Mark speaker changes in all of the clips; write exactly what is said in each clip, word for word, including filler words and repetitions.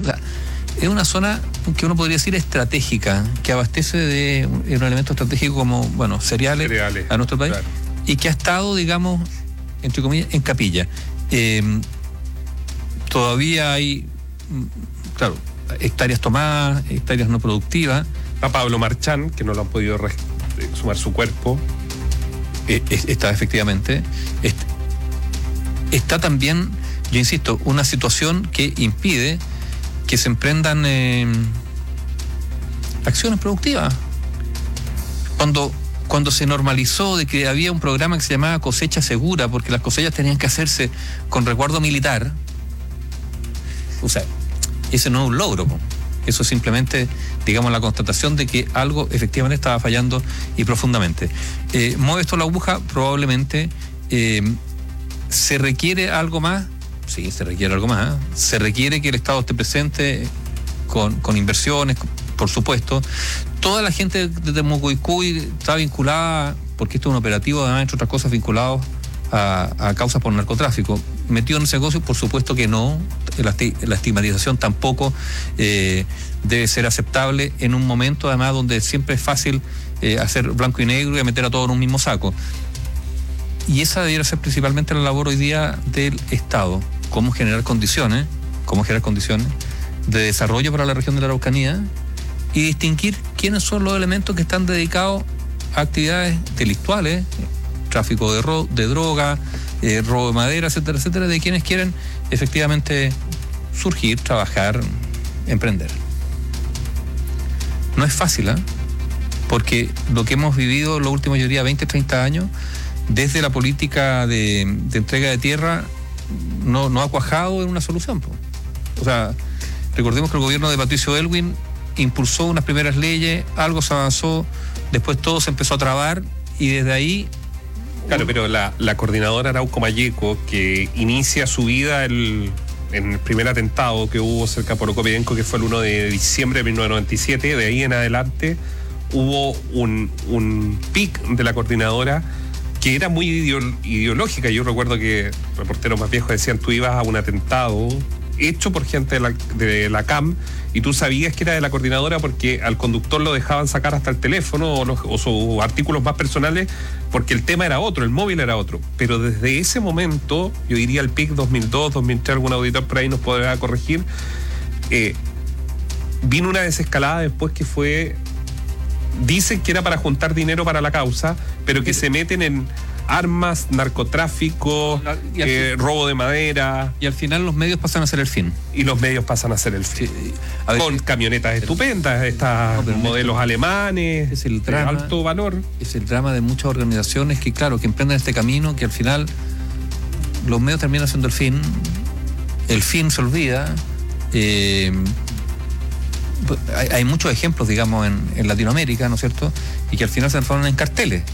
Speaker 1: O sea, es una zona que uno podría decir estratégica, que abastece de un, un elemento estratégico como, bueno, cereales, cereales a nuestro país, claro. Y que ha estado, digamos, entre comillas, en capilla. Eh, todavía hay, claro, hectáreas tomadas, hectáreas no productivas.
Speaker 2: Está Pablo Marchán, que no lo han podido res- sumar su cuerpo.
Speaker 1: Eh, está efectivamente. Está, está también, yo insisto, una situación que impide que se emprendan eh, acciones productivas. Cuando, cuando se normalizó de que había un programa que se llamaba cosecha segura, porque las cosechas tenían que hacerse con resguardo militar, o sea, ese no es un logro, po. Eso es simplemente, digamos, la constatación de que algo efectivamente estaba fallando y profundamente. Eh, ¿Mueve esto la aguja? Probablemente. Eh, ¿Se requiere algo más? Sí, se requiere algo más. ¿eh? Se requiere que el Estado esté presente con, con inversiones, por supuesto. Toda la gente de Temucuicui está vinculada, porque esto es un operativo, además, entre otras cosas, vinculado a, a causas por narcotráfico. ¿Metido en ese negocio? Por supuesto que no. La, la estigmatización tampoco eh, debe ser aceptable en un momento, además, donde siempre es fácil eh, hacer blanco y negro y meter a todos en un mismo saco. Y esa debería ser principalmente la labor hoy día del Estado. Cómo generar condiciones, cómo generar condiciones de desarrollo para la región de la Araucanía y distinguir quiénes son los elementos que están dedicados a actividades delictuales, tráfico de, ro- de droga, eh, robo de madera, etcétera, etcétera, de quienes quieren efectivamente surgir, trabajar, emprender. No es fácil, ¿eh? Porque lo que hemos vivido los últimos, yo diría, veinte, treinta años, desde la política de, de entrega de tierra, no, no ha cuajado en una solución, po. O sea, recordemos que el gobierno de Patricio Aylwin impulsó unas primeras leyes, algo se avanzó, después todo se empezó a trabar y desde ahí...
Speaker 2: Claro, pero la, la coordinadora Arauco Malleco, que inicia su vida el, en el primer atentado que hubo cerca de Porocopidenco, que fue el uno de diciembre de mil novecientos noventa y siete, de ahí en adelante hubo un, un pic de la coordinadora que era muy ideo- ideológica. Yo recuerdo que reporteros más viejos decían, tú ibas a un atentado hecho por gente de la, de la C A M y tú sabías que era de la coordinadora porque al conductor lo dejaban sacar hasta el teléfono o, los, o sus artículos más personales porque el tema era otro, el móvil era otro. Pero desde ese momento, yo diría el pic dos mil dos, dos mil tres, algún auditor por ahí nos podrá corregir, eh, vino una desescalada después que fue... Dicen que era para juntar dinero para la causa, pero que se meten en armas, narcotráfico, eh, robo de madera.
Speaker 1: Y al final los medios pasan a ser el fin.
Speaker 2: Y los medios pasan a ser el fin. Sí, a ver, con camionetas pero, estupendas, estos no, modelos alemanes,
Speaker 1: es el drama,
Speaker 2: de alto valor.
Speaker 1: Es el drama de muchas organizaciones que, claro, que emprenden este camino, que al final los medios terminan siendo el fin. El fin se olvida. Eh, Hay, hay muchos ejemplos, digamos, en, en Latinoamérica, ¿no es cierto? Y que al final se transforman en carteles.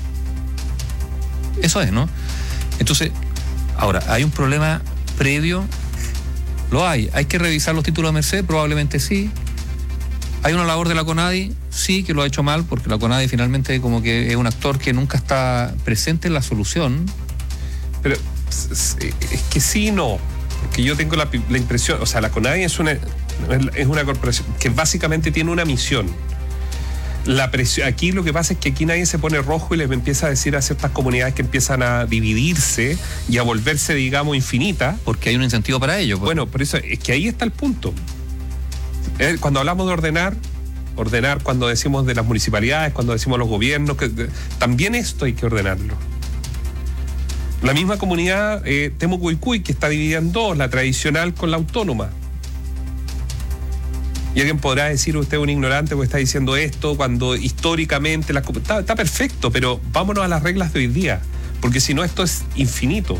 Speaker 1: Eso es, ¿no? Entonces, ahora, ¿hay un problema previo? Lo hay. ¿Hay que revisar los títulos de Merced? Probablemente sí. ¿Hay una labor de la CONADI? Sí, que lo ha hecho mal, porque la CONADI finalmente como que es un actor que nunca está presente en la solución.
Speaker 2: Pero es que sí y no. Porque yo tengo la, la impresión, o sea, la CONADI es una... es una corporación que básicamente tiene una misión. La presión, aquí lo que pasa es que aquí nadie se pone rojo y les empieza a decir a ciertas comunidades que empiezan a dividirse y a volverse, digamos, infinitas.
Speaker 1: Porque hay un incentivo para ello. Pues.
Speaker 2: Bueno, por eso es que ahí está el punto. Cuando hablamos de ordenar, ordenar cuando decimos de las municipalidades, cuando decimos los gobiernos, que, también esto hay que ordenarlo. La misma comunidad eh, Temucuicui, que está dividida en dos, la tradicional con la autónoma. Y alguien podrá decir, usted es un ignorante porque está diciendo esto, cuando históricamente... La, está, está perfecto, pero vámonos a las reglas de hoy día, porque si no esto es infinito.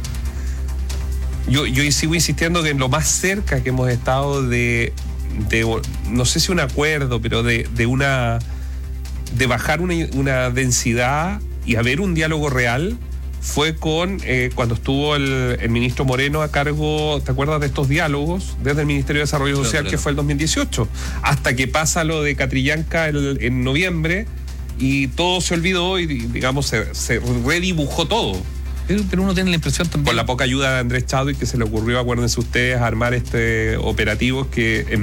Speaker 2: Yo, yo sigo insistiendo que en lo más cerca que hemos estado de, de no sé si un acuerdo, pero de, de una... de bajar una, una densidad y haber un diálogo real, fue con eh, cuando estuvo el, el ministro Moreno a cargo, ¿te acuerdas de estos diálogos? Desde el Ministerio de Desarrollo Social, claro, que fue el dos mil dieciocho, hasta que pasa lo de Catrillanca el, en noviembre y todo se olvidó y, digamos, se, se redibujó todo.
Speaker 1: Pero, pero uno tiene la impresión también...
Speaker 2: Con la poca ayuda de Andrés Chadwick, que se le ocurrió, acuérdense ustedes, armar este operativos que... En